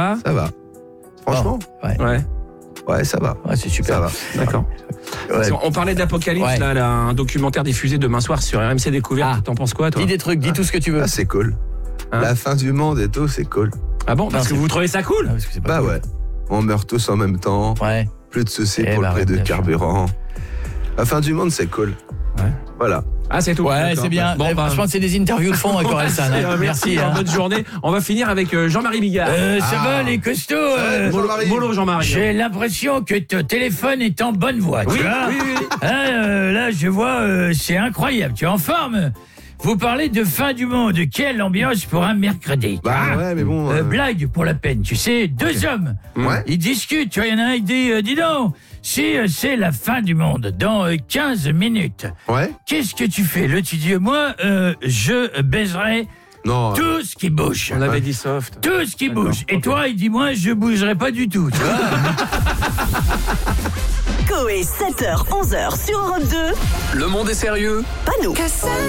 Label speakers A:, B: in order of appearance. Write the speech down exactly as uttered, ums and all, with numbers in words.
A: va ?
B: Ça va. Franchement
C: oh, ouais.
B: ouais. Ouais, ça va.
C: Ouais, c'est super.
B: Ça va.
A: D'accord.
C: Ouais.
A: On parlait d'Apocalypse,
C: ouais.
A: là, là, un documentaire diffusé demain soir sur R M C Découverte.
C: Ah.
A: T'en penses quoi, toi ?
C: Dis des trucs, dis tout ce que tu veux.
B: Ah, c'est cool.
A: Hein
B: La fin du monde et tout, c'est cool.
A: Ah bon ? Parce
C: Non,
A: que
C: c'est-
A: vous trouvez ça cool ?
C: Ah, parce que c'est pas
B: Bah
C: cool.
B: ouais. On meurt tous en même temps.
C: Ouais.
B: Plus de soucis
C: Eh
B: pour
C: bah,
B: le prix de
C: bien sûr.
B: carburant. La fin du monde, c'est cool.
A: Ouais.
B: Voilà.
A: Ah, c'est tout.
C: Ouais,
A: D'accord.
C: c'est bien.
A: Bon,
C: Eh,
A: bah,
C: franchement, c'est des interviews de fond à Corelsan.
A: merci,
C: Hein. Merci.
A: hein.
C: Hein.
A: Bonne journée. On va finir avec euh, Jean-Marie Bigard.
C: Euh, ça
B: Ah.
C: va les costauds euh,
B: Ouais, Jean-Marie.
A: Mollo Jean-Marie.
C: J'ai l'impression que ton téléphone est en bonne voie.
A: Oui,
C: tu vois
A: oui, oui.
C: Hein, euh, là, je vois, euh, c'est incroyable. Tu es en forme. Vous parlez de fin du monde. Quelle ambiance pour un mercredi.
B: Bah
C: Ah.
B: ouais, mais bon.
C: Euh,
B: euh,
C: blague pour la peine, tu sais, deux hommes,
B: Ouais.
C: ils discutent, tu vois, il y en a un qui dit, euh, dis donc, si euh, c'est la fin du monde, dans euh, quinze minutes,
B: Ouais.
C: qu'est-ce que tu fais? Le tu dis, moi, euh, je baiserai
B: Non.
C: tout ce qui bouge.
A: On avait dit soft.
C: Tout ce qui
A: D'accord,
C: bouge. Et
A: ok.
C: toi, il dit, moi, je bougerai pas du tout, tu vois.
D: Coé, sept heures, onze heures sur Europe deux.
E: Le monde est sérieux.
D: Pas nous.
F: Cassel.